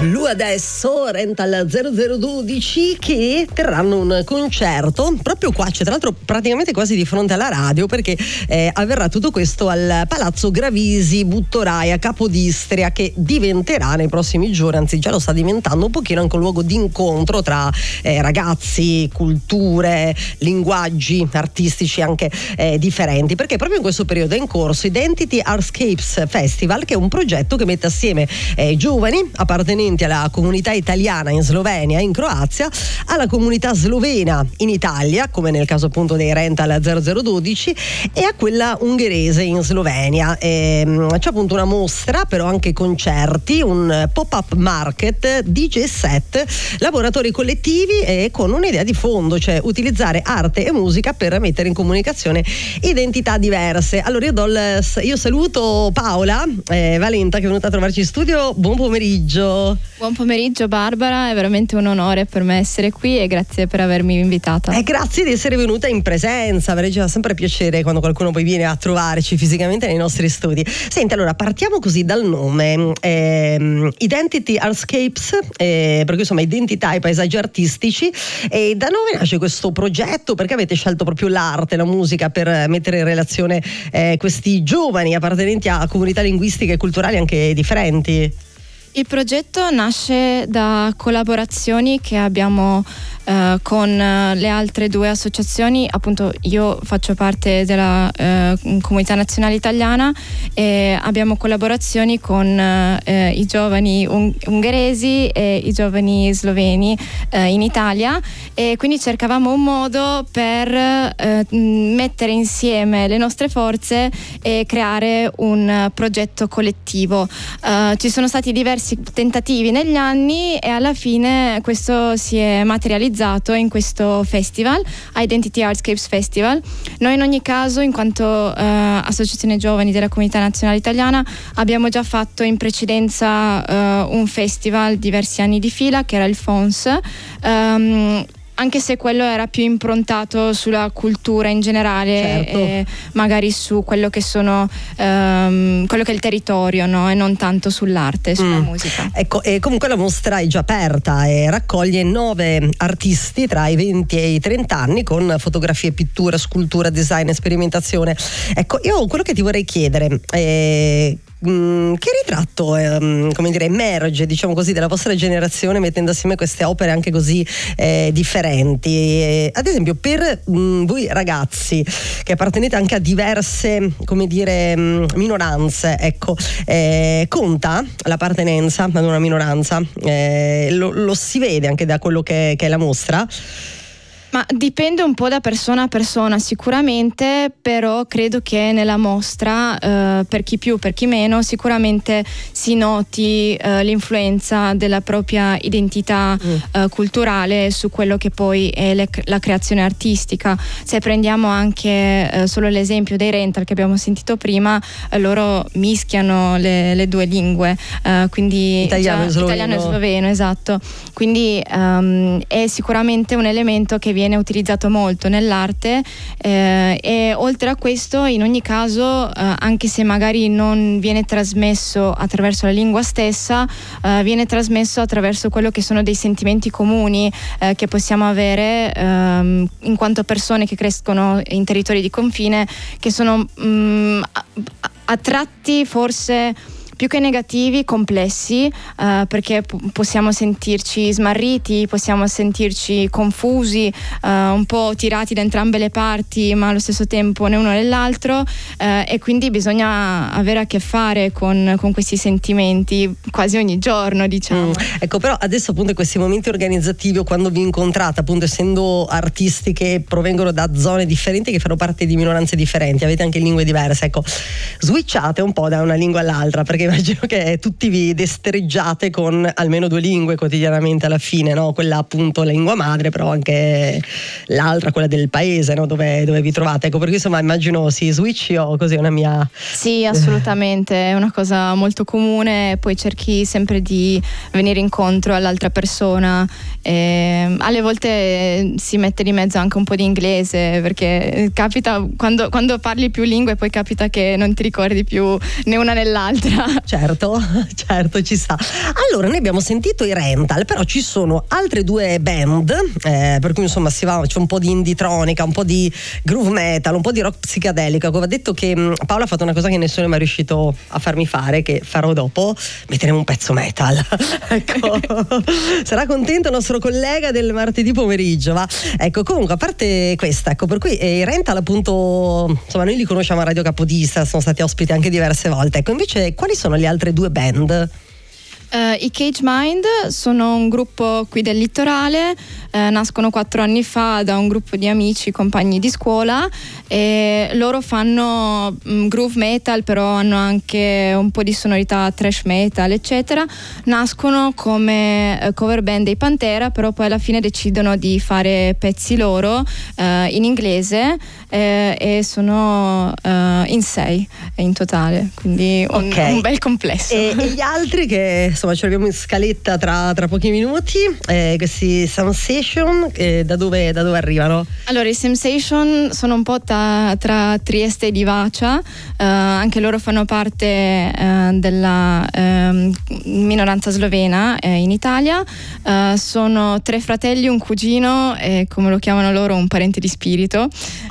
Lui adesso, Rental 0012, che terranno un concerto proprio qua, cioè tra l'altro praticamente quasi di fronte alla radio, perché avverrà tutto questo al Palazzo Gravisi Buttoraia, Capodistria, che diventerà nei prossimi giorni, anzi già lo sta diventando un pochino anche un luogo di incontro tra ragazzi, culture, linguaggi artistici anche differenti, perché proprio in questo periodo è in corso Identity Artscapes Festival, che è un progetto che mette assieme giovani appartenenti alla comunità italiana in Slovenia e in Croazia, alla comunità slovena in Italia, come nel caso appunto dei Rental 0012, e a quella ungherese in Slovenia. C'è appunto una mostra, però anche concerti, un pop-up market, DJ set, laboratori collettivi, e con un'idea di fondo, cioè utilizzare arte e musica per mettere in comunicazione identità diverse. Allora io saluto Paola Valenta, che è venuta a trovarci in studio. Buon pomeriggio. Buon pomeriggio Barbara, è veramente un onore per me essere qui e grazie per avermi invitata. Grazie di essere venuta in presenza, ci fa sempre piacere quando qualcuno poi viene a trovarci fisicamente nei nostri studi. Senti, allora partiamo così dal nome, Identity Artscapes, perché insomma identità e paesaggi artistici, e da dove nasce questo progetto? Perché avete scelto proprio l'arte, la musica per mettere in relazione questi giovani appartenenti a comunità linguistiche e culturali anche differenti? Il progetto nasce da collaborazioni che abbiamo con le altre due associazioni. Appunto io faccio parte della comunità nazionale italiana e abbiamo collaborazioni con i giovani ungheresi e i giovani sloveni in Italia, e quindi cercavamo un modo per mettere insieme le nostre forze e creare un progetto collettivo. Ci sono stati diversi tentativi negli anni e alla fine questo si è materializzato in questo festival, Identity Artscapes Festival. Noi in ogni caso, in quanto associazione giovani della comunità nazionale italiana, abbiamo già fatto in precedenza un festival diversi anni di fila, che era il FONS, anche se quello era più improntato sulla cultura in generale, certo, e magari su quello che sono quello che è il territorio, no? E non tanto sull'arte, sulla musica. Ecco, e comunque la mostra è già aperta e raccoglie 9 artisti tra i 20 e i 30 anni, con fotografie, pittura, scultura, design, sperimentazione. Ecco, io quello che ti vorrei chiedere che ritratto emerge, diciamo così, della vostra generazione mettendo assieme queste opere anche così differenti? Ad esempio, per voi ragazzi che appartenete anche a diverse, minoranze, ecco, conta l'appartenenza ad una minoranza? Lo si vede anche da quello che è la mostra? Ma dipende un po' da persona a persona sicuramente, però credo che nella mostra, per chi più, per chi meno, sicuramente si noti l'influenza della propria identità culturale su quello che poi è la creazione artistica. Se prendiamo anche solo l'esempio dei Rental che abbiamo sentito prima, loro mischiano le due lingue, quindi italiano e sloveno, esatto. Quindi è sicuramente un elemento che viene utilizzato molto nell'arte, e oltre a questo, in ogni caso, anche se magari non viene trasmesso attraverso la lingua stessa, viene trasmesso attraverso quello che sono dei sentimenti comuni che possiamo avere in quanto persone che crescono in territori di confine, che sono a tratti forse più che negativi, complessi, perché possiamo sentirci smarriti, possiamo sentirci confusi, un po' tirati da entrambe le parti, ma allo stesso tempo né uno né l'altro, e quindi bisogna avere a che fare con questi sentimenti quasi ogni giorno, diciamo. Ecco, però adesso appunto in questi momenti organizzativi, o quando vi incontrate, appunto essendo artisti che provengono da zone differenti, che fanno parte di minoranze differenti, avete anche lingue diverse, ecco, switchate un po' da una lingua all'altra, perché immagino che tutti vi destreggiate con almeno 2 lingue quotidianamente alla fine, no? Quella appunto la lingua madre, però anche l'altra, quella del paese, no? Dove vi trovate. Ecco, per cui insomma immagino si switchi, o così è una mia... Sì, assolutamente, è una cosa molto comune, poi cerchi sempre di venire incontro all'altra persona, alle volte si mette di mezzo anche un po' di inglese, perché capita quando parli più lingue, poi capita che non ti ricordi più né una né l'altra. Certo, ci sta. Allora, noi abbiamo sentito i Rental, però ci sono altre due band, per cui insomma c'è un po' di indie-tronica, un po' di groove metal, un po' di rock psichedelico. Avevo detto che Paola ha fatto una cosa che nessuno è mai riuscito a farmi fare, che farò dopo, metteremo un pezzo metal. Ecco, sarà contento il nostro collega del martedì pomeriggio, va? Ecco, comunque, a parte questa, ecco, per cui i Rental appunto, insomma, noi li conosciamo a Radio Capodista, sono stati ospiti anche diverse volte. Ecco, invece quali sono le altre due band? I Cage Mind sono un gruppo qui del litorale, nascono 4 anni fa da un gruppo di amici, compagni di scuola, e loro fanno groove metal, però hanno anche un po' di sonorità thrash metal, eccetera. Nascono come cover band dei Pantera, però poi alla fine decidono di fare pezzi loro in inglese, e sono in 6 in totale, quindi un bel complesso. E gli altri che insomma ci abbiamo in scaletta tra pochi minuti, questi Sensation, da dove arrivano? Allora, i Sensation sono un po' tra Trieste e Divacia, anche loro fanno parte della minoranza slovena in Italia, sono 3 fratelli, un cugino e, come lo chiamano loro, un parente di spirito.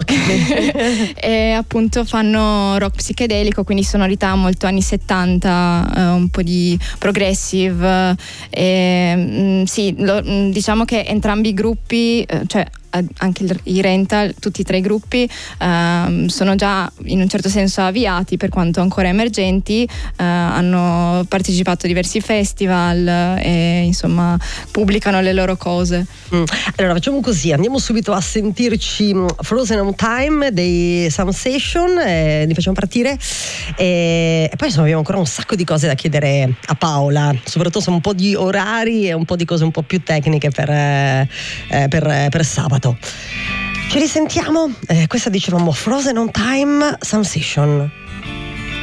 E appunto fanno rock psichedelico, quindi sonorità molto anni 70, un po' di progressive, diciamo che entrambi i gruppi, cioè anche i Rental, tutti e 3 i gruppi sono già in un certo senso avviati, per quanto ancora emergenti, hanno partecipato a diversi festival e insomma pubblicano le loro cose. Allora facciamo così, andiamo subito a sentirci Frozen on Time dei Sensation, li facciamo partire e poi insomma abbiamo ancora un sacco di cose da chiedere a Paola, soprattutto un po' di orari e un po' di cose un po' più tecniche per sabato. Ci risentiamo, questa dicevamo Frozen on Time, Sensation.